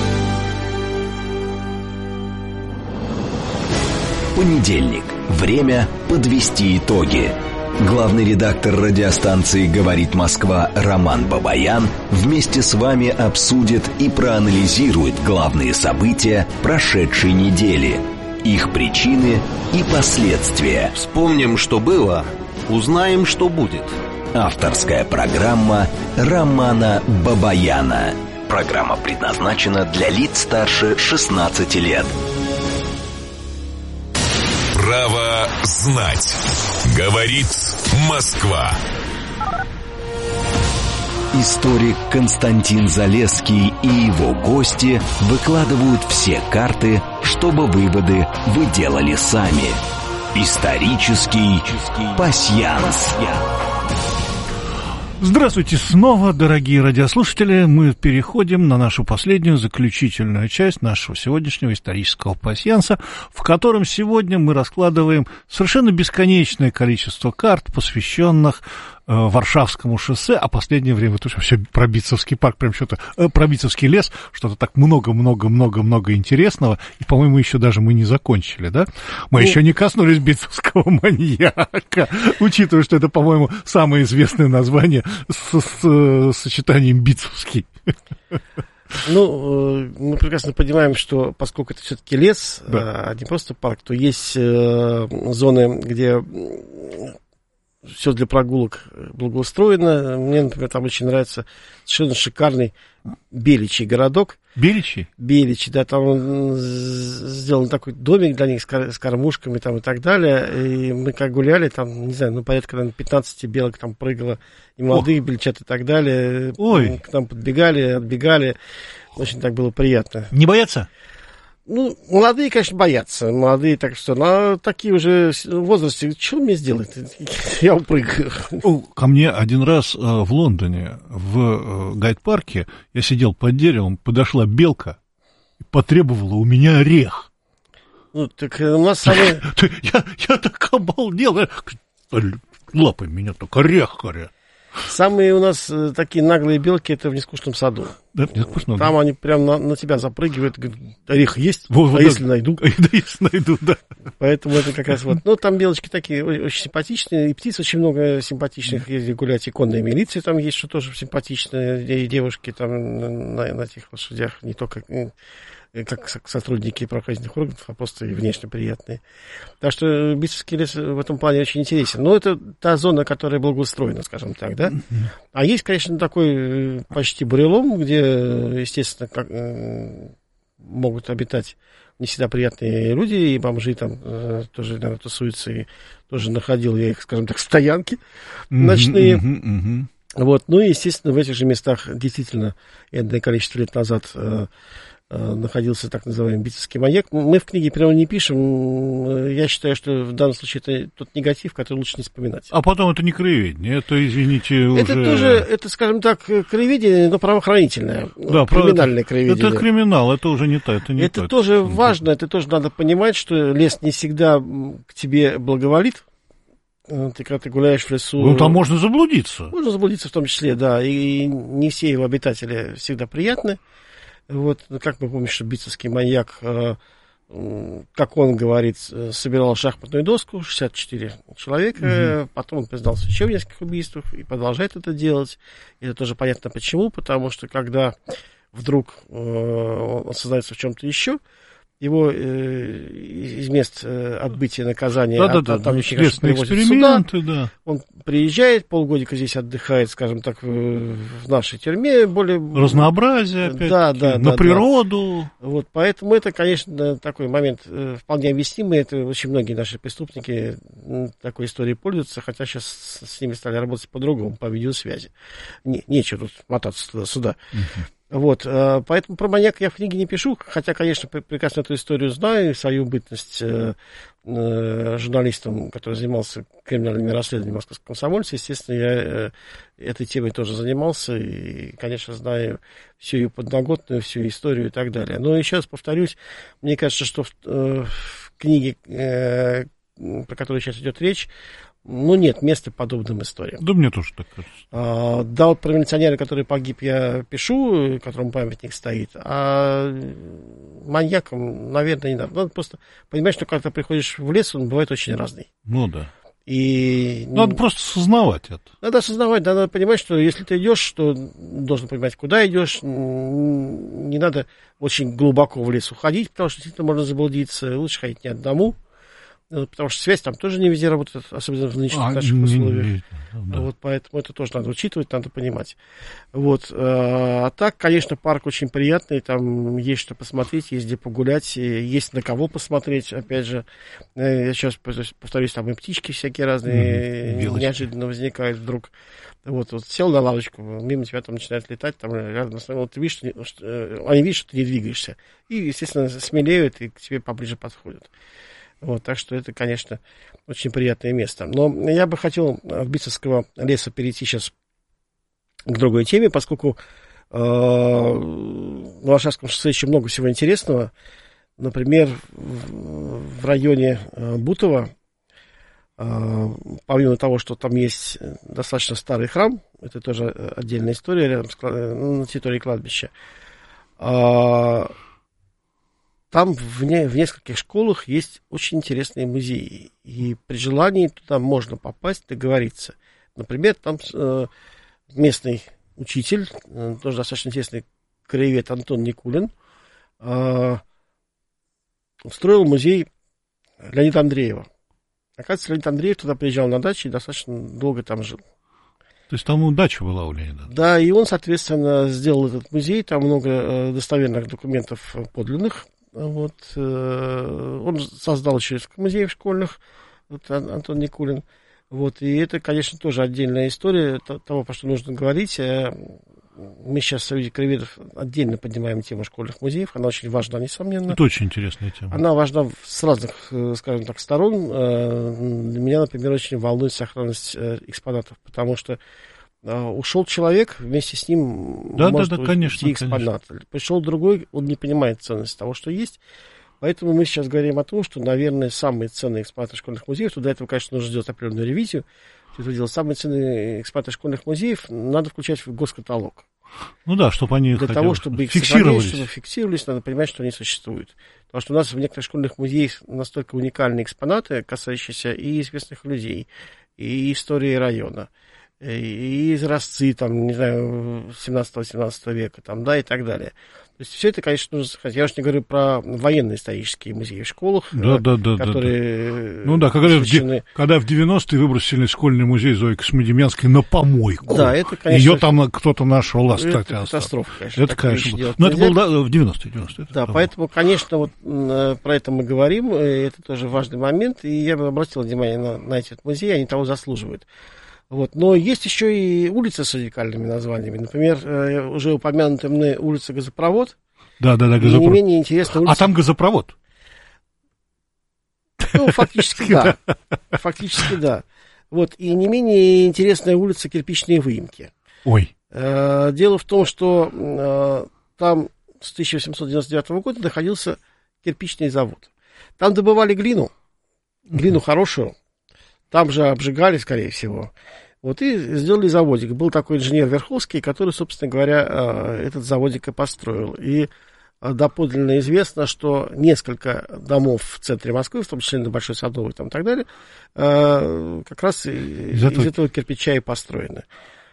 Понедельник. Время подвести итоги. Главный редактор радиостанции «Говорит Москва» Роман Бабаян вместе с вами обсудит и проанализирует главные события прошедшей недели, их причины и последствия. Вспомним, что было, узнаем, что будет. Авторская программа Романа Бабаяна. Программа предназначена для лиц старше шестнадцати лет. Право знать. Говорит Москва. Историк Константин Залесский и его гости выкладывают все карты, чтобы выводы вы делали сами. Исторический пасьянс. Здравствуйте снова, дорогие радиослушатели. Мы переходим на нашу последнюю, заключительную часть нашего сегодняшнего исторического пасьянса, в котором сегодня мы раскладываем совершенно бесконечное количество карт, посвященных э, Варшавскому шоссе, а последнее время тоже все про Битцевский парк, прям что-то, э, про Битцевский лес, что-то так много-много-много-много интересного, и, по-моему, еще даже мы не закончили, да? Мы ну, еще не коснулись Битцевского маньяка, учитывая, что это, по-моему, самое известное название с, с сочетанием Битцевский. Ну, мы прекрасно понимаем, что поскольку это все-таки лес, да, а не просто парк, то есть зоны, где все для прогулок благоустроено. Мне, например, там очень нравится совершенно шикарный Беличий городок. Беличий? Беличий, да, там сделан такой домик для них с, кор- с кормушками там и так далее. И мы как гуляли, там, не знаю, ну, порядка, наверное, пятнадцать белок там прыгало, и молодые Ох. бельчат и так далее. Ой. К нам подбегали, отбегали. Очень так было приятно. Не боятся? Ну, молодые, конечно, боятся. Молодые, так что, но такие уже в возрасте, что мне сделать? Я упрыгаю. Ко мне один раз э, в Лондоне, в э, Гайд-парке, я сидел под деревом, подошла белка и потребовала у меня орех. Ну, так у нас самое... Я, я так обалдел. Лапой меня так орех, говорят. Самые у нас э, такие наглые белки — это в нескучном саду. Да, нескучно, Там да. они прям на, на тебя запрыгивают, говорят, орех есть, Вот, а вот, если да. найду? Да, если найду, да. Поэтому это как раз вот. Ну, там белочки такие очень симпатичные, и птиц очень много симпатичных. Если гулять, и конная милиция там есть, что тоже симпатичные, и девушки там на, на этих лошадях, не только как сотрудники правоохранительных органов, а просто и внешне приятные. Так что Битцевский лес в этом плане очень интересен. Но это та зона, которая благоустроена, скажем так, да. А есть, конечно, такой почти бурелом, где, естественно, как, могут обитать не всегда приятные люди, и бомжи там э, тоже, наверное, тусуются, и тоже находил я их, скажем так, стоянки ночные. Mm-hmm, mm-hmm. Вот. Ну и, естественно, в этих же местах действительно энное количество лет назад э, э, находился так называемый Битцевский маньяк. Мы в книге прямо не пишем. Я считаю, что в данном случае это тот негатив, который лучше не вспоминать. А потом это не краеведение, это, извините, уже... Это тоже, это, скажем так, краеведение, но правоохранительное, да, криминальное это, краеведение. Это криминал, это уже не то, это не это то. тоже это важно, это тоже надо понимать, что лес не всегда к тебе благоволит. Ты, когда ты гуляешь в лесу... Ну, там можно заблудиться. Можно заблудиться в том числе, да, и не все его обитатели всегда приятны. Вот, как мы помним, что Битцевский маньяк, как он говорит, собирал шахматную доску, шестьдесят четыре человека, угу. Потом он признался еще в нескольких убийствах и продолжает это делать. И это тоже понятно почему, потому что когда вдруг он сознается в чем-то еще, его э, из мест э, отбытия наказания, да, да, от, да, там да, еще, конечно, привозят сюда, да. Он приезжает, полгодика здесь отдыхает, скажем так, в, в нашей тюрьме, более... Разнообразие, опять да, да, на да, природу. Да. Вот, поэтому это, конечно, такой момент э, вполне объяснимый, это очень многие наши преступники э, такой историей пользуются, хотя сейчас с, с ними стали работать по-другому, по видеосвязи. Не, нечего тут мотаться туда-сюда. Uh-huh. Вот, поэтому про маньяка я в книге не пишу, хотя, конечно, прекрасно эту историю знаю, свою бытность э, э, журналистом, который занимался криминальными расследованиями московского комсомольца, естественно, я э, этой темой тоже занимался, и, конечно, знаю всю ее подноготную, всю историю и так далее. Но еще раз повторюсь, мне кажется, что в, э, в книге, э, про которую сейчас идет речь, ну, нет места подобным историям. Да мне тоже так кажется. А, да, вот про милиционера, который погиб, я пишу, которому памятник стоит, а маньякам, наверное, не надо. Надо просто понимать, что когда ты приходишь в лес, он бывает очень разный. Ну, да. И... Надо просто осознавать это. Надо осознавать, надо понимать, что если ты идешь, то должен понимать, куда идешь. Не надо очень глубоко в лес уходить, потому что действительно можно заблудиться. Лучше ходить не одному. Потому что связь там тоже не везде работает, особенно в нынешних а, наших не, условиях. Не, не, да. Вот, поэтому это тоже надо учитывать, надо понимать. Вот. А так, конечно, парк очень приятный, там есть что посмотреть, есть где погулять, есть на кого посмотреть. Опять же, я сейчас повторюсь, там и птички всякие разные mm-hmm. неожиданно возникают вдруг. Вот, вот сел на лавочку, мимо тебя там начинают летать, там рядом с вот, ты видишь, что, что, они видят, что ты не двигаешься. И, естественно, смелеют и к тебе поближе подходят. Вот, так что это, конечно, очень приятное место. Но я бы хотел от Битцевского леса перейти сейчас к другой теме, поскольку э, на Варшавском шоссе еще много всего интересного. Например, в, в районе э, Бутово, э, помимо того, что там есть достаточно старый храм, это тоже отдельная история рядом с, на территории кладбища, э, там в, не, в нескольких школах есть очень интересные музеи. И при желании туда можно попасть, договориться. Например, там э, местный учитель, э, тоже достаточно интересный краевед Антон Никулин, э, устроил музей Леонида Андреева. Оказывается, Леонид Андреев туда приезжал на дачу и достаточно долго там жил. То есть там дача была у Леонида? Да, и он, соответственно, сделал этот музей. Там много э, достоверных документов подлинных. Вот, э, он создал еще несколько музеев школьных, вот, Антон Никулин. Вот, и это, конечно, тоже отдельная история того, про что нужно говорить. Мы сейчас в Союзе краеведов отдельно поднимаем тему школьных музеев. Она очень важна, несомненно. Это очень интересная тема. Она важна с разных, скажем так, сторон. Для меня, например, очень волнует сохранность экспонатов, потому что ушел человек, вместе с ним да, может да, да, конечно, экспонат. Конечно. Пришел другой, он не понимает ценность того, что есть. Поэтому мы сейчас говорим о том, что, наверное, самые ценные экспонаты школьных музеев, то для этого, конечно, нужно сделать определенную ревизию, все это дело. Самые ценные экспонаты школьных музеев надо включать в госкаталог. Ну да, чтобы они Для того, чтобы их фиксировались. Чтобы фиксировались, надо понимать, что они существуют. Потому что у нас в некоторых школьных музеях настолько уникальные экспонаты, касающиеся и известных людей, и истории района, и изразцы, там, не знаю, семнадцатого-семнадцатого века, там, да, и так далее. То есть все это, конечно, нужно сохранить. Я уж не говорю про военные исторические музеи в школах, да, да, да, которые... Да, да. Ну да, когда, посвящены... в, когда в девяностые выбросили школьный музей Зои Космодемьянской на помойку. Да, это, конечно... Ее там кто-то нашел, а, кстати, это катастрофа, конечно. Это, конечно, было. Но это было да, в девяностые. девяностые да, поэтому, конечно, вот про это мы говорим, это тоже важный момент, и я бы обратил внимание на, на эти музеи, они того заслуживают. Вот. Но есть еще и улицы с радикальными названиями. Например, уже упомянутая мной улица Газопровод. Да, да, да, газопровод. И не менее интересная улица. А там газопровод? Ну, фактически да. Фактически да. Вот. И не менее интересная улица Кирпичные выемки. Ой. Дело в том, что там с тысяча восемьсот девяносто девятого года находился кирпичный завод. Там добывали глину. Глину хорошую. Там же обжигали, скорее всего. Вот и сделали заводик. Был такой инженер Верховский, который, собственно говоря, этот заводик и построил. И доподлинно известно, что несколько домов в центре Москвы, в том числе на Большой Садовой и так далее, как раз из, из, этого... из этого кирпича и построены.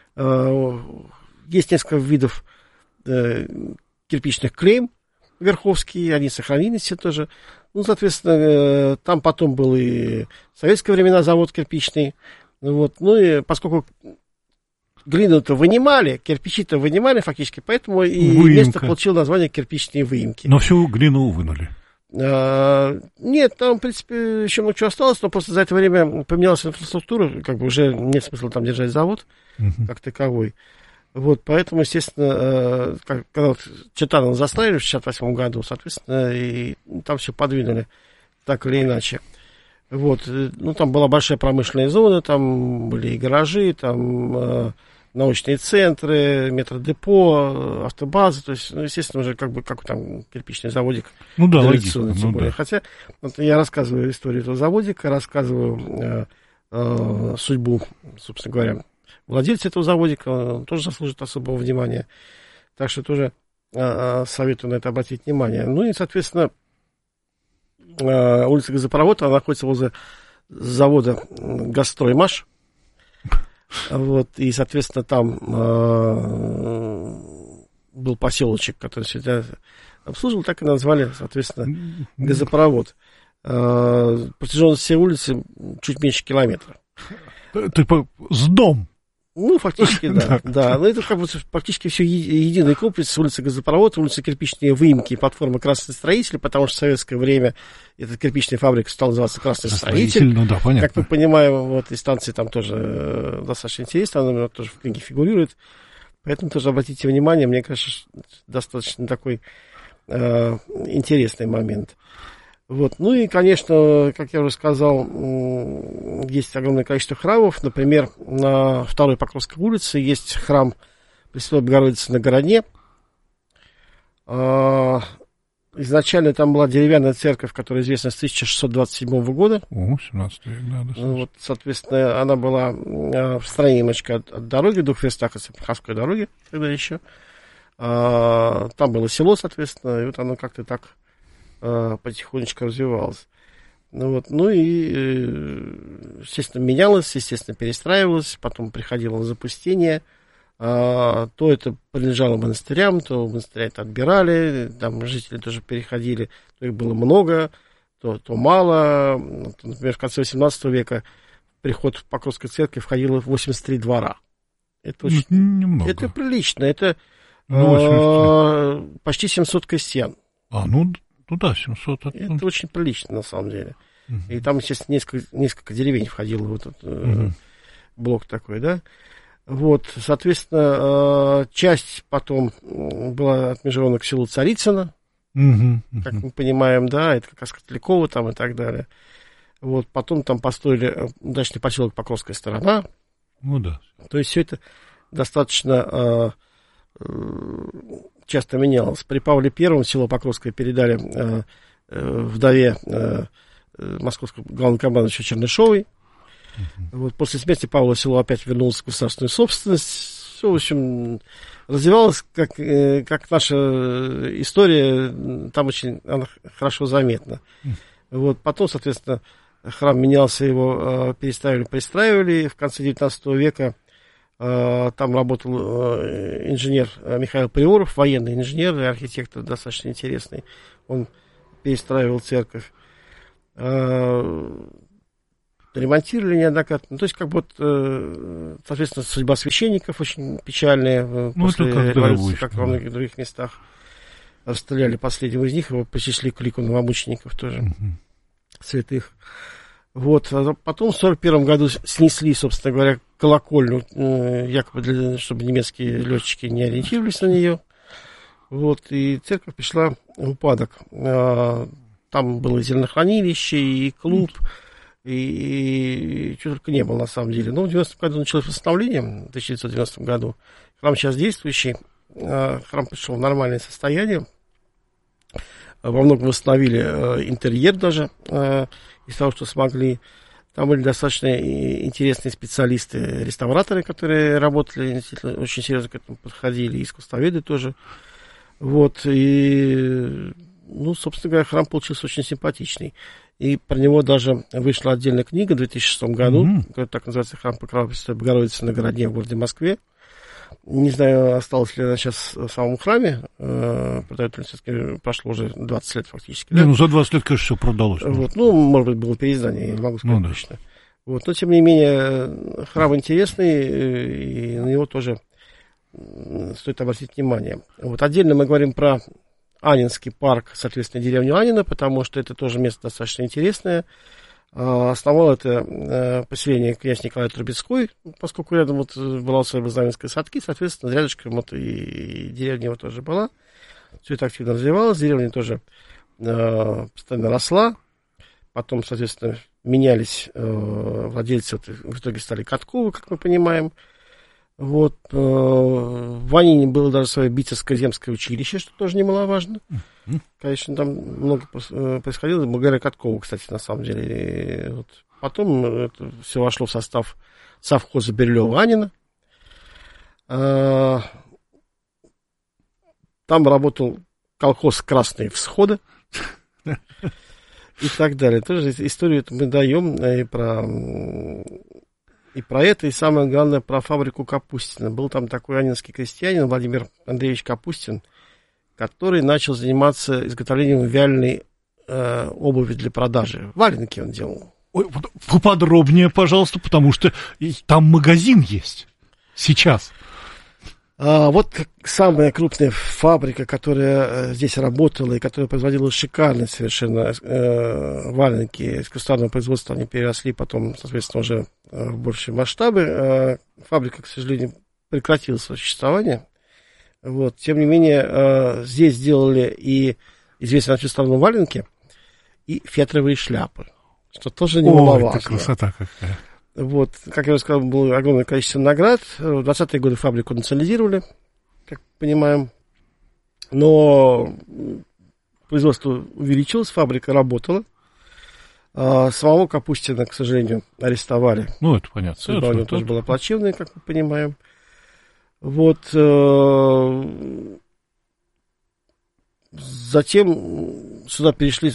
Есть несколько видов кирпичных клейм Верховские, они сохранились все тоже. Ну, соответственно, там потом был и в советские времена завод кирпичный. Вот. Ну, и поскольку глину-то вынимали, кирпичи-то вынимали фактически, поэтому и Выемка. Место получило название кирпичные выемки. Но всю глину вынули. А, нет, там, в принципе, еще много чего осталось, но просто за это время поменялась инфраструктура, как бы уже нет смысла там держать завод uh-huh. как таковой. Вот, поэтому, естественно, как, когда вот Читанова заставили в шестьдесят восьмом году, соответственно, и там все подвинули так или иначе. Вот, ну, там была большая промышленная зона, там были и гаражи, там э, научные центры, метродепо, автобазы, то есть, ну, естественно, уже как бы, как там кирпичный заводик. Ну да, логично. Тем Ну, более. да. Хотя, вот я рассказываю историю этого заводика, рассказываю э, э, судьбу, собственно говоря, владельца этого заводика, он тоже заслужит особого внимания. Так что тоже э, советую на это обратить внимание. Ну и, соответственно, э, улица Газопровод, она находится возле завода «Газстроймаш». Вот, и, соответственно, там э, был поселочек, который все это обслуживал, так и назвали, соответственно, газопровод. Э, протяженность всей улицы чуть меньше километра. Ты с дом. Ну, фактически, да, да. Но это как бы практически все единый комплекс. Улица Газопровод, улица Кирпичные выемки, платформа Красный Строитель, потому что в советское время эта кирпичная фабрика стала называться Красный Строитель. Ну, да, понятно. Как мы понимаем, вот и станции там тоже достаточно интересно, она тоже в книге фигурирует. Поэтому тоже обратите внимание, мне кажется, достаточно такой э, интересный момент. Вот. Ну и, конечно, как я уже сказал, есть огромное количество храмов. Например, на второй Покровской улице есть храм Пресвятой Богородицы на Гороне. Изначально там была деревянная церковь, которая известна с тысяча шестьсот двадцать седьмого года. О, семнадцатый век, да, достаточно. Вот, соответственно, она была в стороне немножечко от, от дороги, в двух верстах от Сапаховской дороги тогда еще. Там было село, соответственно, и вот оно как-то так потихонечку развивалось. Ну, вот, ну и, естественно, менялось, естественно, перестраивалось, потом приходило в запустение. То это принадлежало монастырям, то монастыря это отбирали, там жители тоже переходили, то их было много, то, то мало. Например, в конце восемнадцатого века в приход в Покровской церкви входило восемьдесят три двора. Это очень, немного. Это прилично, это ну, э, почти семьсот крестьян. А, ну, ну да, семьсот. Это, это очень прилично, на самом деле. Uh-huh. И там, естественно, несколько, несколько деревень входило в этот uh-huh. э, блок такой, да. Вот, соответственно, э, часть потом была отмежевана к селу Царицыно, uh-huh. Uh-huh. как мы понимаем, да, это как раз Котлякова там и так далее. Вот, потом там построили дачный поселок Покровская сторона. Ну да. То есть все это достаточно э, э, часто менялось. При Павле Первом село Покровское передали э, э, вдове э, московского главнокомандующего Чернышовой. Uh-huh. Вот, после смерти Павла село опять вернулось в государственную собственность. Все, в общем, развивалось, как, как наша история, там очень она хорошо заметна. Uh-huh. Вот, потом, соответственно, храм менялся, его переставили, пристраивали. В конце девятнадцатого века там работал инженер Михаил Приоров, военный инженер и архитектор достаточно интересный. Он перестраивал церковь. Ремонтировали неоднократно. То есть, как бы, соответственно, судьба священников очень печальная. Ну, после революции, как во многих других местах. Расстреляли последнего из них, его причислили к лику новомучеников тоже, uh-huh. святых. Вот. А потом в сорок первом году снесли, собственно говоря, колокольню, якобы, для, чтобы немецкие летчики не ориентировались на нее. Вот. И церковь пришла в упадок. Там было зернохранилище, и клуб, и, и чего только не было на самом деле. Но в девяностом году началось восстановление, в тысяча девятьсот девяностом году. Храм сейчас действующий. Храм пришел в нормальное состояние. Во многом восстановили интерьер даже из того, что смогли. Там были достаточно интересные специалисты, реставраторы, которые работали, очень серьезно к этому подходили, искусствоведы тоже. Вот, и, ну, собственно говоря, храм получился очень симпатичный. И про него даже вышла отдельная книга в две тысячи шестом году, mm-hmm. которая так называется «Храм Покрова Пресвятой Богородицы на Городне в городе Москве». Не знаю, осталось ли она сейчас в самом храме. Прошло уже двадцать лет фактически. Не, да? ну за двадцать лет, конечно, все продалось. Вот, ну, может быть, было переиздание, я не могу сказать ну, точно. Да. Вот, но, тем не менее, храм интересный, и на него тоже стоит обратить внимание. Вот, отдельно мы говорим про Анинский парк, соответственно, деревню Анина, потому что это тоже место достаточно интересное. Основал это поселение князь Николай Трубецкой, поскольку рядом вот была усадьба Знаменской садки, соответственно, рядышком вот и деревня его тоже была. Все это активно развивалось, деревня тоже э, постоянно росла. Потом, соответственно, менялись э, владельцы, вот, в итоге стали Катковы, как мы понимаем. Вот, э, в Анине было даже свое Битцевское земское училище, что тоже немаловажно. Mm-hmm. Конечно, там много происходило, благодаря Каткову, кстати, на самом деле. И вот потом это все вошло в состав совхоза Бирюлева-Анина. А, там работал колхоз «Красные всходы» и так далее. Тоже историю мы даем и про... И про это, и самое главное, про фабрику Капустина. Был там такой анинский крестьянин Владимир Андреевич Капустин, который начал заниматься изготовлением вяльной э, обуви для продажи. Валенки он делал. Ой, поподробнее, пожалуйста, потому что там магазин есть сейчас. А, вот самая крупная фабрика, которая здесь работала и которая производила шикарные совершенно э, валенки из кустарного производства, они переросли потом, соответственно, уже э, в большие масштабы. Э, фабрика, к сожалению, прекратила свое существование. Вот. Тем не менее, э, здесь сделали и известные на всю страну валенки, и фетровые шляпы, что тоже немаловажно. Ой, это красота какая. Вот, как я уже сказал, было огромное количество наград. В двадцатые годы фабрику национализировали, как понимаем. Но производство увеличилось, фабрика работала. А самого Капустина, к сожалению, арестовали. Ну, это понятно. Судьба у него тоже была плачевная, как мы понимаем. Вот. Затем сюда перешли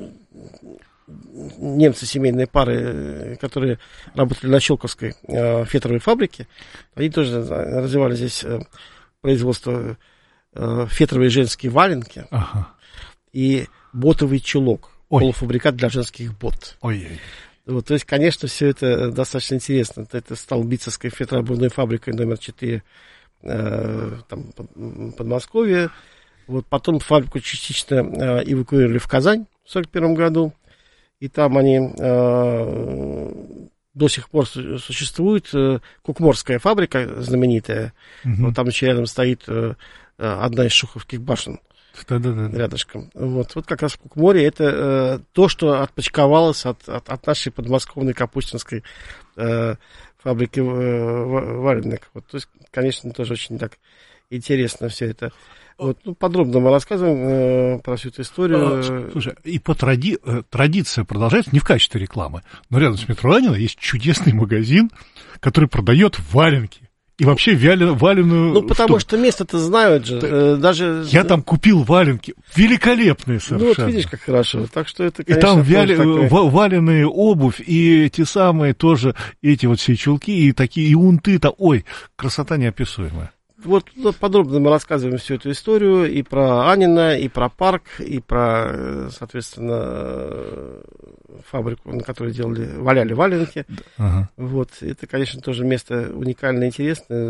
немцы, семейные пары, которые работали на Щелковской э, фетровой фабрике. Они тоже развивали здесь э, производство э, фетровые женские валенки ага. и ботовый чулок. Ой. Полуфабрикат для женских бот. Ой-ой. Вот, то есть, конечно, все это достаточно интересно. Это стало Битцевской фетрообувной фабрикой номер четыре э, там, Подмосковье. Вот, потом фабрику частично э, эвакуировали в Казань в сорок первом году. И там они э, до сих пор существуют. Э, Кукморская фабрика знаменитая. Угу. Вот там еще рядом стоит э, одна из шуховских башен. Да-да-да. Рядышком. Вот, вот как раз в Кукморе это э, то, что отпочковалось от, от, от нашей подмосковной капустинской э, фабрики валенок. Вот, то есть, конечно, тоже очень так интересно все это. Вот, ну, подробно мы рассказываем э, про всю эту историю. Слушай, и по тради... традиция продолжается не в качестве рекламы, но рядом с метро Ленина есть чудесный магазин, который продает валенки. И вообще вяли, валеную... Ну, потому штуку. что место-то знают же. Э, даже... Я там купил валенки, великолепные совершенно. Ну, вот видишь, как хорошо. Так что это, и конечно, там вяли, такой... валеные обувь, и эти самые тоже, эти вот все чулки, и такие, и унты-то, ой, красота неописуемая. Вот подробно мы рассказываем всю эту историю и про Анина, и про парк, и про, соответственно, фабрику, на которой делали, валяли валенки. Ага. Вот, это, конечно, тоже место уникальное, интересное.